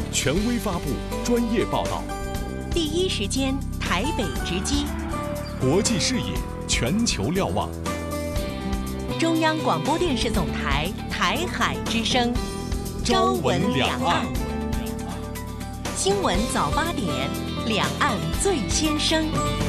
权威发布，专业报道， 第一时间台北直击， 国际视野，全球瞭望。 中央广播电视总台台海之声，朝闻两岸。新闻早8点，两岸最先声。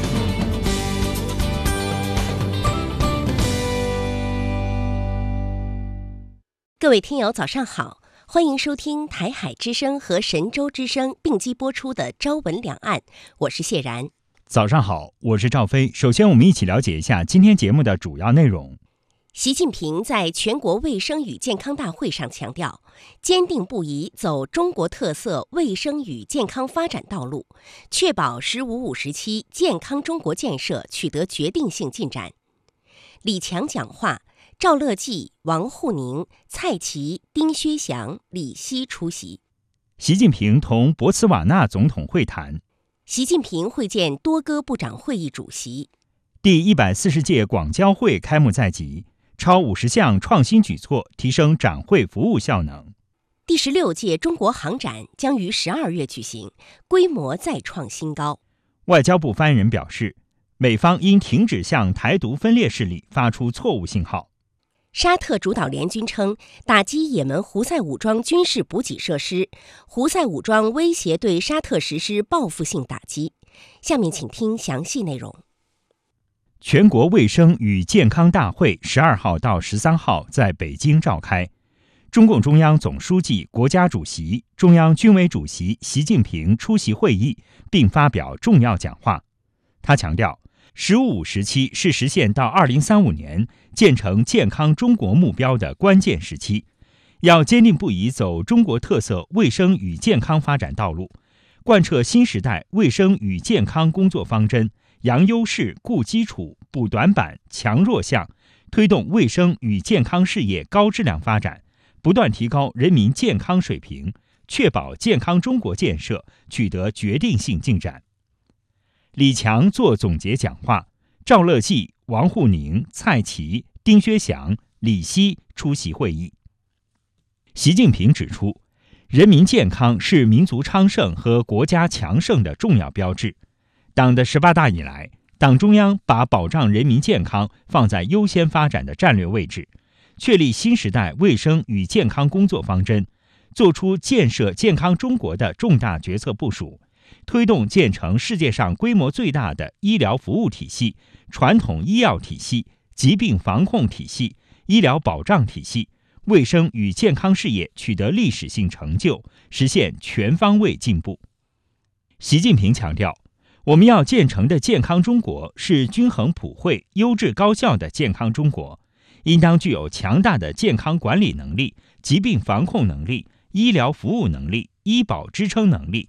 各位听友早上好，欢迎收听台海之声和神州之声并机播出的朝闻两岸，我是谢然。 早上好，我是赵飞。首先我们一起了解一下今天节目的主要内容。 习近平在全国卫生与健康大会上强调，坚定不移走中国特色卫生与健康发展道路，确保“十五五”时期健康中国建设取得决定性进展。李强讲话，赵乐际、王沪宁、蔡奇、丁薛祥、李希出席。 习近平同博茨瓦纳总统会谈。 习近平会见多哥部长会议主席。 第140届广交会开幕在即，超50项创新举措提升展会服务效能。 第16届中国航展将于12月举行，规模再创新高。 外交部发言人表示，美方应停止向台独分裂势力发出错误信号。 沙特主导联军称，打击也门胡塞武装军事补给设施，胡塞武装威胁对沙特实施报复性打击。下面请听详细内容。 全国卫生与健康大会12号到13号在北京召开，中共中央总书记、国家主席、中央军委主席习近平出席会议并发表重要讲话。他强调，“15+5”时期是实现到2035年建成健康中国目标的关键时期，要坚定不移走中国特色卫生与健康发展道路，贯彻新时代卫生与健康工作方针，扬优势、固基础、补短板、强弱项，推动卫生与健康事业高质量发展，不断提高人民健康水平，确保健康中国建设取得决定性进展。李强作总结讲话，赵乐际、王沪宁、蔡奇、丁薛祥、李希出席会议。习近平指出，人民健康是民族昌盛和国家强盛的重要标志。党的18大以来，党中央把保障人民健康放在优先发展的战略位置，确立新时代卫生与健康工作方针，作出建设健康中国的重大决策部署，推动建成世界上规模最大的医疗服务体系、传统医药体系、疾病防控体系、医疗保障体系，卫生与健康事业取得历史性成就，实现全方位进步。习近平强调，我们要建成的健康中国是均衡普惠、优质高效的健康中国，应当具有强大的健康管理能力、疾病防控能力、医疗服务能力、医保支撑能力、